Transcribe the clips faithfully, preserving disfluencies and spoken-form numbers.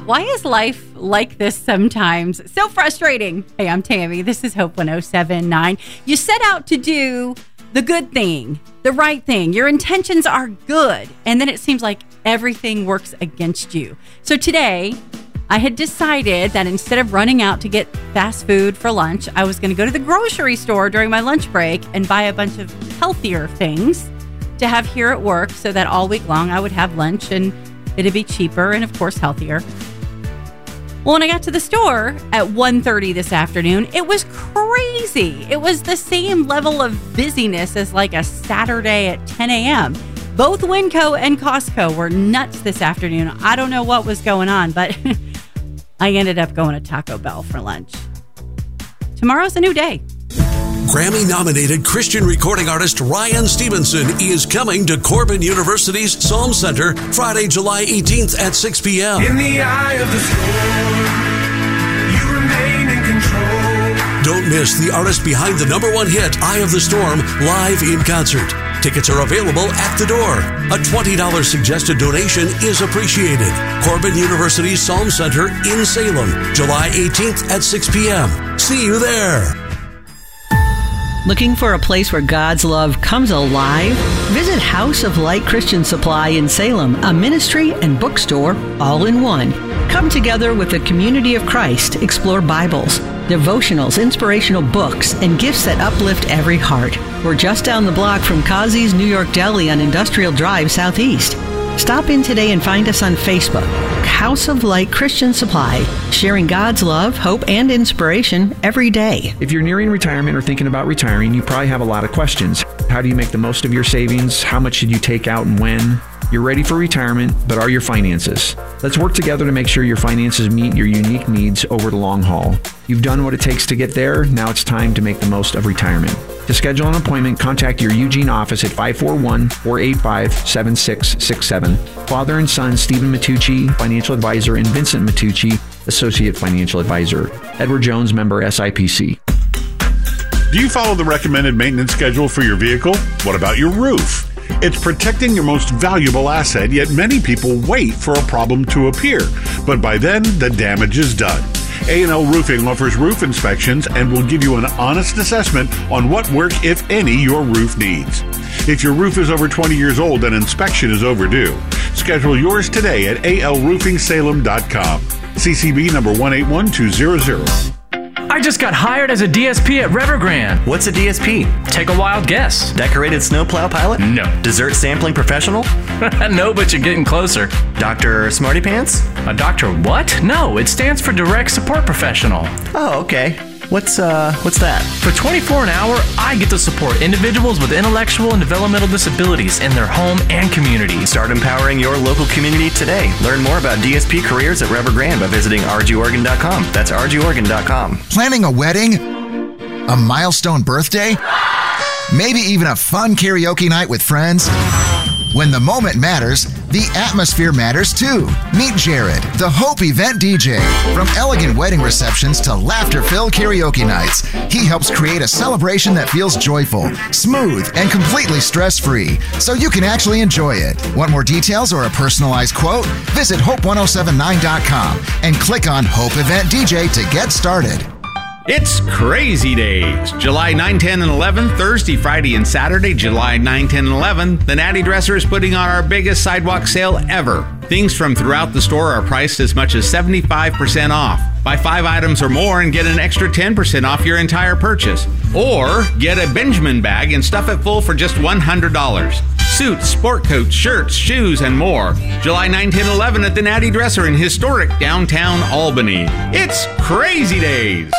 Why is life like this sometimes? So frustrating. Hey, I'm Tammy. This is Hope one oh seven point nine. You set out to do the good thing, the right thing. Your intentions are good. And then it seems like everything works against you. So today, I had decided that instead of running out to get fast food for lunch, I was going to go to the grocery store during my lunch break and buy a bunch of healthier things to have here at work so that all week long I would have lunch and it'd be cheaper and, of course, healthier. Well, when I got to the store at one thirty this afternoon, it was crazy. It was the same level of busyness as like a Saturday at ten a.m. Both Winco and Costco were nuts this afternoon. I don't know what was going on, but I ended up going to Taco Bell for lunch. Tomorrow's a new day. Grammy-nominated Christian recording artist Ryan Stevenson is coming to Corbin University's Psalm Center Friday, July eighteenth at six p.m. In the eye of the storm, you remain in control. Don't miss the artist behind the number one hit, Eye of the Storm, live in concert. Tickets are available at the door. A twenty dollars suggested donation is appreciated. Corbin University's Psalm Center in Salem, July eighteenth at six p.m. See you there. Looking for a place where God's love comes alive? Visit House of Light Christian Supply in Salem, a ministry and bookstore all in one. Come together with the community of Christ, explore Bibles, devotionals, inspirational books, and gifts that uplift every heart. We're just down the block from Kazi's New York Deli on Industrial Drive Southeast. Stop in today and find us on Facebook. House of Light Christian Supply, sharing God's love, hope, and inspiration every day. If you're nearing retirement or thinking about retiring, you probably have a lot of questions. How do you make the most of your savings? How much should you take out and when? You're ready for retirement, but are your finances? Let's work together to make sure your finances meet your unique needs over the long haul. You've done what it takes to get there. Now it's time to make the most of retirement. To schedule an appointment, contact your Eugene office at five four one, four eight five, seven six six seven. Father and son, Stephen Matucci, Financial Advisor, and Vincent Matucci, Associate Financial Advisor. Edward Jones, member S I P C. Do you follow the recommended maintenance schedule for your vehicle? What about your roof? It's protecting your most valuable asset, yet many people wait for a problem to appear. But by then, the damage is done. A and L Roofing offers roof inspections and will give you an honest assessment on what work, if any, your roof needs. If your roof is over twenty years old, an inspection is overdue. Schedule yours today at a l roofing salem dot com. C C B number one eight one two zero zero. I just got hired as a D S P at Evergrande. What's a D S P? Take a wild guess. Decorated snowplow pilot? No. Dessert sampling professional? No, but you're getting closer. Doctor Smarty Pants? A doctor what? No, it stands for Direct Support Professional. Oh, okay. What's uh, what's that? For twenty-four dollars an hour, I get to support individuals with intellectual and developmental disabilities in their home and community. Start empowering your local community today. Learn more about D S P careers at Evergrande by visiting r g oregon dot com. That's r g oregon dot com. Planning a wedding? A milestone birthday? Maybe even a fun karaoke night with friends? When the moment matters, the atmosphere matters too. Meet Jared, the Hope event D J. From elegant wedding receptions to laughter-filled karaoke nights, he helps create a celebration that feels joyful, smooth, and completely stress-free, so you can actually enjoy it. Want more details or a personalized quote? Visit hope one oh seven nine dot com and click on Hope Event D J to get started. It's Crazy Days, July ninth, tenth, and eleventh, Thursday, Friday, and Saturday, July ninth, tenth, and eleventh. The Natty Dresser is putting on our biggest sidewalk sale ever. Things from throughout the store are priced as much as seventy-five percent off. Buy five items or more and get an extra ten percent off your entire purchase. Or get a Benjamin bag and stuff it full for just one hundred dollars. Suits, sport coats, shirts, shoes, and more. July ninth, tenth, and eleventh at the Natty Dresser in historic downtown Albany. It's Crazy Days.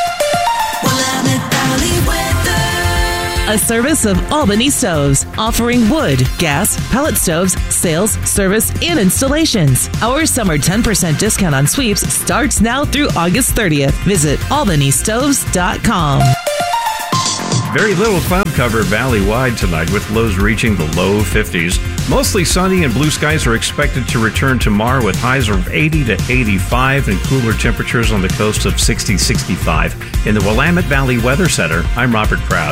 A service of Albany Stoves, offering wood, gas, pellet stoves, sales, service, and installations. Our summer ten percent discount on sweeps starts now through August thirtieth. Visit albany stoves dot com. Very little cloud cover valley-wide tonight, with lows reaching the low fifties. Mostly sunny and blue skies are expected to return tomorrow, with highs of eighty to eighty-five and cooler temperatures on the coast of sixty to sixty-five. In the Willamette Valley Weather Center, I'm Robert Proud.